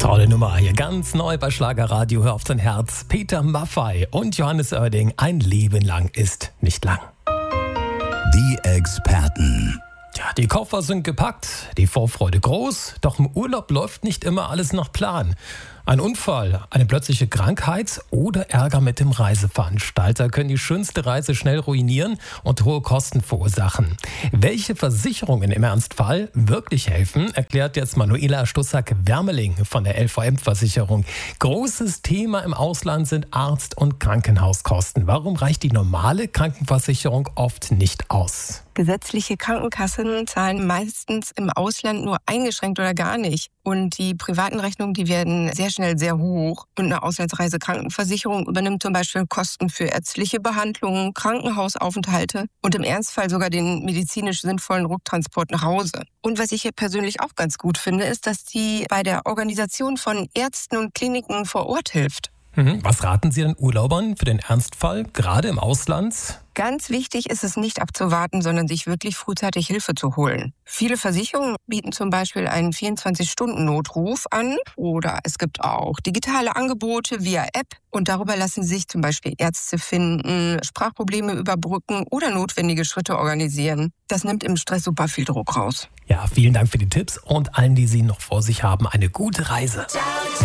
Tolle Nummer hier, ganz neu bei Schlagerradio, hör auf dein Herz. Peter Maffay und Johannes Oerding, ein Leben lang ist nicht lang. Die Experten. Ja, die Koffer sind gepackt, die Vorfreude groß, doch im Urlaub läuft nicht immer alles nach Plan. Ein Unfall, eine plötzliche Krankheit oder Ärger mit dem Reiseveranstalter können die schönste Reise schnell ruinieren und hohe Kosten verursachen. Welche Versicherungen im Ernstfall wirklich helfen, erklärt jetzt Manuela Stussack-Wermeling von der LVM-Versicherung. Großes Thema im Ausland sind Arzt- und Krankenhauskosten. Warum reicht die normale Krankenversicherung oft nicht aus? Gesetzliche Krankenkassen zahlen meistens im Ausland nur eingeschränkt oder gar nicht. Und die privaten Rechnungen, die werden sehr schnell sehr hoch. Und eine Auslandsreisekrankenversicherung übernimmt zum Beispiel Kosten für ärztliche Behandlungen, Krankenhausaufenthalte und im Ernstfall sogar den medizinisch sinnvollen Rücktransport nach Hause. Und was ich hier persönlich auch ganz gut finde, ist, dass die bei der Organisation von Ärzten und Kliniken vor Ort hilft. Was raten Sie den Urlaubern für den Ernstfall, gerade im Ausland? Ganz wichtig ist es nicht abzuwarten, sondern sich wirklich frühzeitig Hilfe zu holen. Viele Versicherungen bieten zum Beispiel einen 24-Stunden-Notruf an oder es gibt auch digitale Angebote via App und darüber lassen sich zum Beispiel Ärzte finden, Sprachprobleme überbrücken oder notwendige Schritte organisieren. Das nimmt im Stress super viel Druck raus. Ja, vielen Dank für die Tipps und allen, die Sie noch vor sich haben, eine gute Reise.